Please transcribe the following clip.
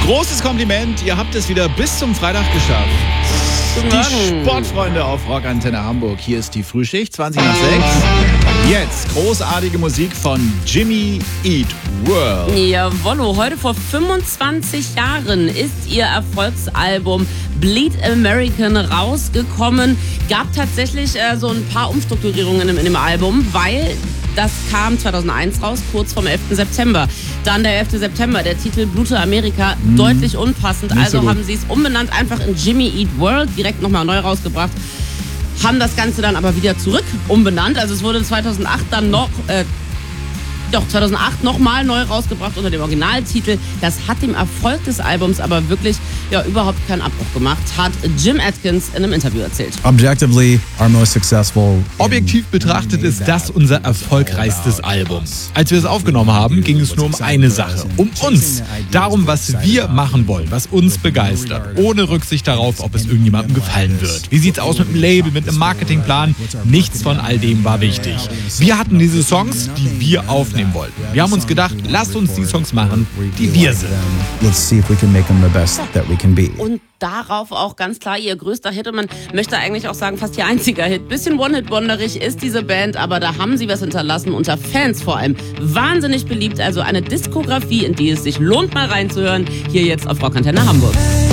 Großes Kompliment, ihr habt es wieder bis zum Freitag geschafft. Die Sportfreunde auf Rockantenne Hamburg. Hier ist die Frühschicht, 20 nach 6. Jetzt großartige Musik von Jimmy Eat World. Jawollo, heute vor 25 Jahren ist ihr Erfolgsalbum Bleed American rausgekommen. Gab tatsächlich so ein paar Umstrukturierungen in dem Album, weil das kam 2001 raus, kurz vorm 11. September. Dann der 11. September, der Titel Blute Amerika, deutlich unpassend. Nicht Also so gut. haben sie es umbenannt, einfach in Jimmy Eat World, direkt nochmal neu rausgebracht. Haben das Ganze dann aber wieder zurück umbenannt. Also es wurde 2008 dann 2008 nochmal neu rausgebracht unter dem Originaltitel. Das hat dem Erfolg des Albums aber wirklich überhaupt keinen Abbruch gemacht, hat Jim Adkins in einem Interview erzählt. Objectively, our most successful. Objektiv betrachtet ist das unser erfolgreichstes Album. Als wir es aufgenommen haben, ging es nur um eine Sache, um uns. Darum, was wir machen wollen, was uns begeistert. Ohne Rücksicht darauf, ob es irgendjemandem gefallen wird. Wie sieht's aus mit dem Label, mit einem Marketingplan? Nichts von all dem war wichtig. Wir hatten diese Songs, die wir aufnehmen wollten. Wir haben uns gedacht, lasst uns die Songs machen, die wir sind. Let's see if we can make them the best that we can be. Und darauf auch ganz klar ihr größter Hit und man möchte eigentlich auch sagen, fast ihr einziger Hit. Bisschen One-Hit-Wonderig ist diese Band, aber da haben sie was hinterlassen, unter Fans vor allem. Wahnsinnig beliebt, also eine Diskografie, in die es sich lohnt, mal reinzuhören. Hier jetzt auf Rockantenne Hamburg.